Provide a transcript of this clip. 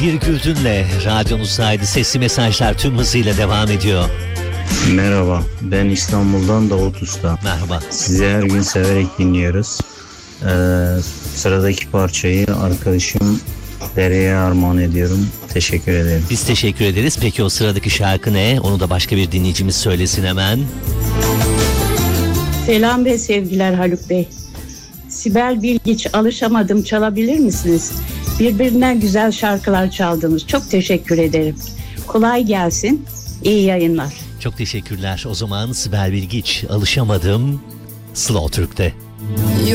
Bir Güldün'le radyonuzdaydı. Sesli mesajlar tüm hızıyla devam ediyor. Merhaba, ben İstanbul'dan Davut Usta. Merhaba. Sizi her gün severek dinliyoruz. Sıradaki parçayı arkadaşım Dere'ye armağan ediyorum. Teşekkür ederim. Biz teşekkür ederiz. Peki o sıradaki şarkı ne? Onu da başka bir dinleyicimiz söylesin hemen. Selam ve sevgiler Haluk Bey. Sibel Bilgiç, Alışamadım çalabilir misiniz? Birbirinden güzel şarkılar çaldınız. Çok teşekkür ederim. Kolay gelsin. İyi yayınlar. Çok teşekkürler. O zaman Sibel Bilgiç, Alışamadım, Slow Türk'te.